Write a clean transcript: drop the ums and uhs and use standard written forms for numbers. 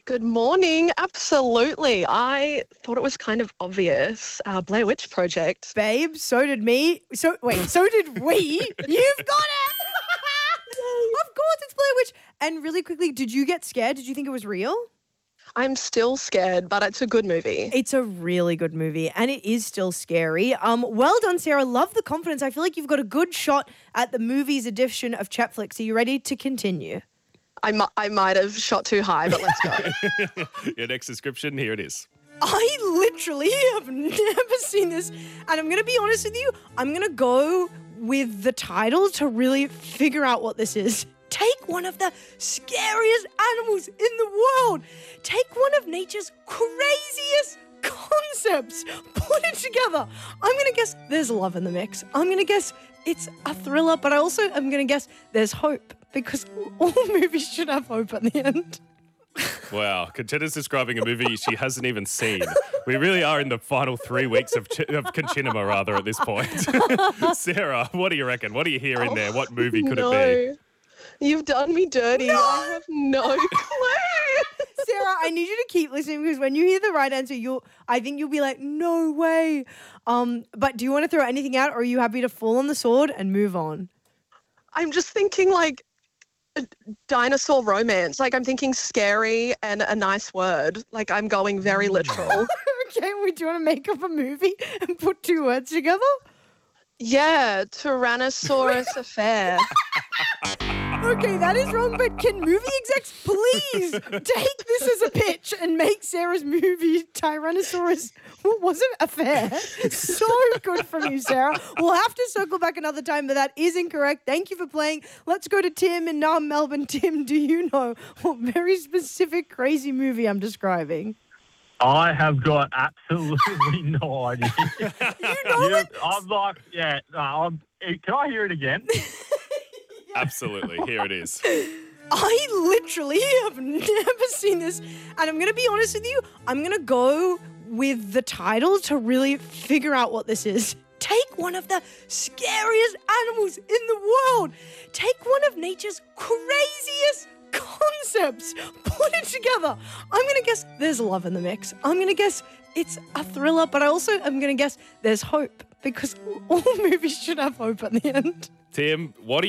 Good morning. Absolutely. I thought it was kind of obvious. Blair Witch Project. Babe, so did me. So did we. You've got it. Of course, it's Blair Witch. And really quickly, did you get scared? Did you think it was real? I'm still scared, but it's a good movie. It's a really good movie, and it is still scary. Well done, Sarah. Love the confidence. I feel like you've got a good shot at the movies edition of Chatflix. Are you ready to continue? I might have shot too high, but let's go. Your next description, here it is. I literally have never seen this, and I'm going to be honest with you. I'm going to go with the title to really figure out what this is. Take one of the scariest animals in the world. Take one of nature's craziest concepts. Put it together. I'm going to guess there's love in the mix. I'm going to guess it's a thriller, but I'm going to guess there's hope, because all movies should have hope at the end. Wow, Conchetta's describing a movie she hasn't even seen. We really are in the final 3 weeks of Conchinima, rather, at this point. Sarah, what do you reckon? What do you hear in there? What movie could it be? You've done me dirty. No! I have no clue. Sarah, I need you to keep listening, because when you hear the right answer, I think you'll be like, no way. But do you want to throw anything out, or are you happy to fall on the sword and move on? I'm just thinking like dinosaur romance. Like I'm thinking scary and a nice word. Like I'm going very literal. Okay, do you want to make up a movie and put two words together? Yeah, Tyrannosaurus Affair. Okay, that is wrong, but can movie execs please take this as a pitch and make Sarah's movie Tyrannosaurus, what was it, Affair? So good from you, Sarah. We'll have to circle back another time, but that is incorrect. Thank you for playing. Let's go to Tim in Melbourne. Tim, do you know what very specific crazy movie I'm describing? I have got absolutely no idea. You know it? I'm like, yeah. Can I hear it again? Absolutely, here it is. I literally have never seen this, and I'm going to be honest with you. I'm going to go with the title to really figure out what this is. Take one of the scariest animals in the world. Take one of nature's craziest concepts. Put it together. I'm going to guess there's love in the mix. I'm going to guess it's a thriller, but I'm going to guess there's hope, because all movies should have hope at the end. Tim, what do you